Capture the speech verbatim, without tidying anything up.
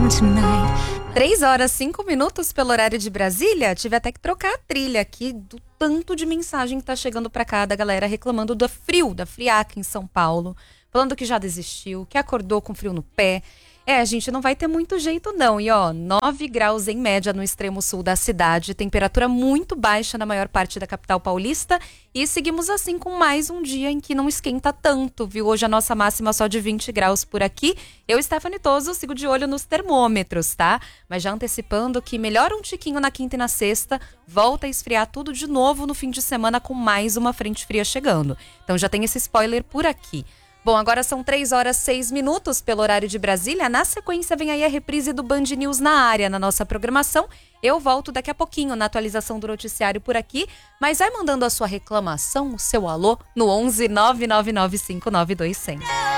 Três horas, cinco minutos pelo horário de Brasília. Tive até que trocar a trilha aqui do tanto de mensagem que tá chegando pra cá da galera reclamando do frio, da friaca em São Paulo. Falando que já desistiu, que acordou com frio no pé. É, a gente não vai ter muito jeito não. E ó, nove graus em média no extremo sul da cidade. Temperatura muito baixa na maior parte da capital paulista. E seguimos assim com mais um dia em que não esquenta tanto, viu? Hoje a nossa máxima só de vinte graus por aqui. Eu, Stephanie Toso, sigo de olho nos termômetros, tá? Mas já antecipando que melhora um tiquinho na quinta e na sexta. Volta a esfriar tudo de novo no fim de semana com mais uma frente fria chegando. Então já tem esse spoiler por aqui. Bom, agora são três horas, seis minutos pelo horário de Brasília. Na sequência vem aí a reprise do Band News na área, na nossa programação. Eu volto daqui a pouquinho na atualização do noticiário por aqui, mas vai mandando a sua reclamação, o seu alô, no onze nove nove nove cinco nove dois zero zero.